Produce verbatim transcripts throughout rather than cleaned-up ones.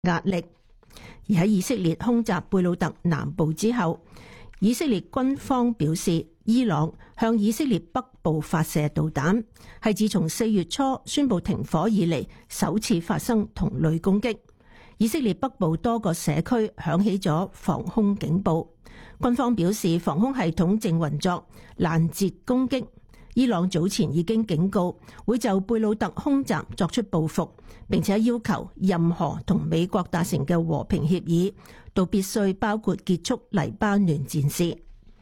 壓力。而喺以色列空襲貝魯特南部之後，以色列軍方表示，伊朗向以色列北部發射導彈，係自從四月初宣布停火以嚟首次發生同類攻擊。以色列北部多個社區響起咗防空警報，軍方表示防空系統正運作，攔截攻擊。伊朗早前已經警告會就貝魯特空襲作出報復，並且要求任何同美國達成嘅和平協議都必須包括結束黎巴嫩戰事。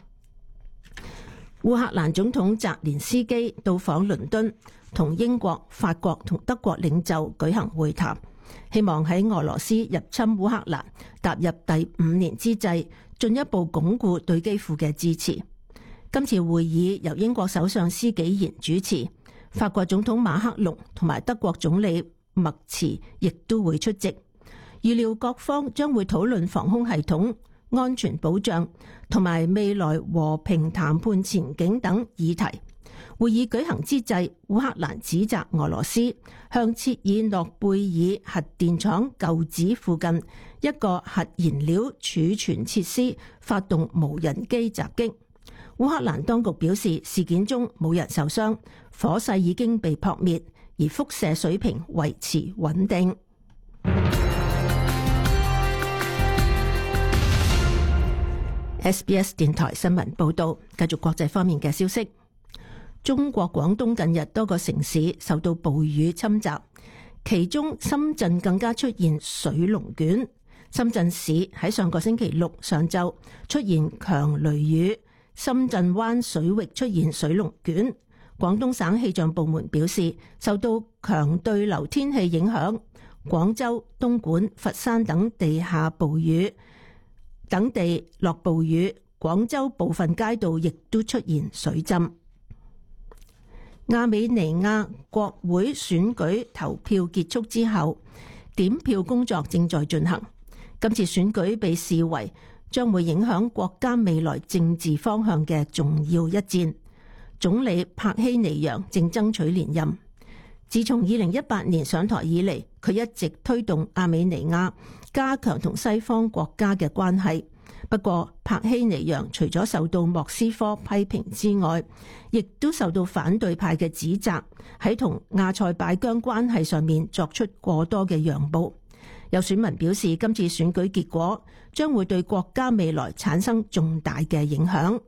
烏克蘭總統澤連斯基到訪倫敦，同英國、法國同德國領袖舉行會談，希望喺俄羅斯入侵烏克蘭踏入第五年之際，進一步鞏固對基輔嘅支持。今次會議由英國首相施紀賢主持，法國總統馬克龍同埋德國總理默茨亦都會出席。預料各方將會討論防空系統、安全保障同埋未來和平談判前景等議題。會議舉行之際，烏克蘭指責俄羅斯向切爾諾貝爾核電廠舊址附近一個核燃料儲存設施發動無人機襲擊。烏克蘭當局表示，事件中冇人受傷，火勢已經被撲滅，而輻射水平維持穩定。S B S 電台新聞報道，繼續國際方面嘅消息。中國廣東近日多個城市受到暴雨侵襲，其中深圳更加出現水龍捲。深圳市喺上個星期六上晝出現強雷雨，深圳灣水域出現水龍捲。廣東省氣象部門表示，受到強對流天氣影響，廣州、東莞、佛山等地下暴雨等地落暴雨，廣州部分街道亦都出現水浸。亞美尼亞國會選舉投票結束之後，點票工作正在進行。今次選舉被視為將會影響國家未來政治方向嘅重要一戰。總理帕希尼揚正爭取連任。自從二零一八年上台以嚟，佢一直推動亞美尼亞加強同西方國家嘅關係。不過，帕希尼揚除咗受到莫斯科批評之外，亦都受到反對派嘅指責，喺同亞塞拜疆關係上面作出過多嘅讓步。有選民表示，今次選舉結果將會對國家未來產生重大嘅影響。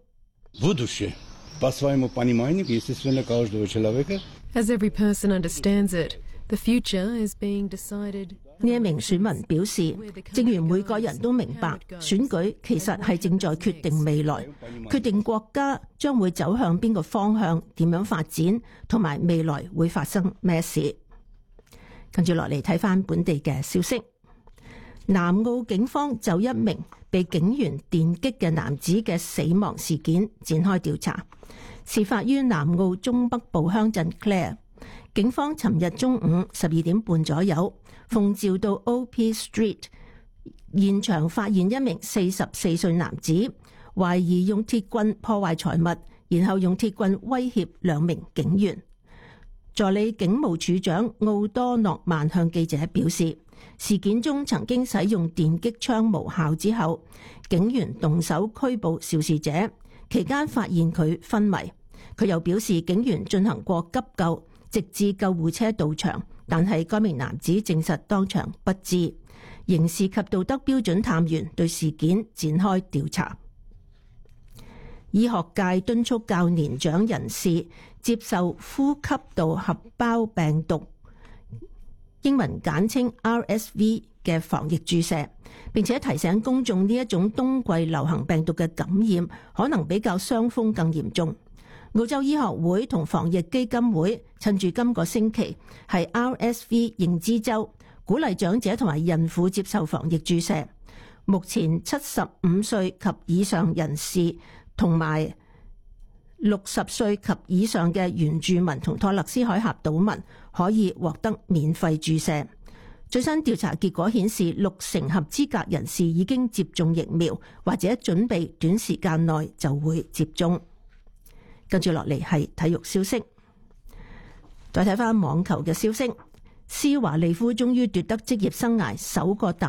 As every person understands it, the future is being decided. 呢一名選民表示，正如每個人都明白，選舉其實係正在決定未來，決定國家將會走向邊個方向，點樣發展，同埋未來會發生咩事。跟住落嚟睇翻本地嘅消息，南澳警方就一名被警員電擊嘅男子嘅死亡事件展開調查。事發於南澳中北部鄉鎮 Clare， 警方尋日中午十二點半左右奉召到 O P Street 現場，發現一名四十四歲男子懷疑用鐵棍破壞財物，然後用鐵棍威脅兩名警員。助理警務處長奧多諾曼向記者表示，事件中曾經使用電擊槍無效之後，警員動手拘捕肇事者，期間發現佢昏迷。佢又表示，警員進行過急救，直至救護車到場，但係該名男子證實當場不治。刑事及道德標準探員對事件展開調查。醫學界敦促較年長人士接受呼吸道合胞病毒英文簡稱 R S V 嘅防疫注射，並且提醒公眾呢一種冬季流行病毒嘅感染可能比較傷風更嚴重。澳洲醫學會同防疫基金會趁住今個星期係 R S V 認知週，鼓勵長者同埋孕婦接受防疫注射。目前七十五歲及以上人士同埋六十歲及以上嘅原住民同托勒斯海峽島民可以獲得免費注射。最新調查結果顯示，六成合資格人士已經接種疫苗，或者準備短時間內就會接種。跟住落嚟係體育消息，再睇翻網球嘅消息，施華利夫終於奪得職業生涯首個大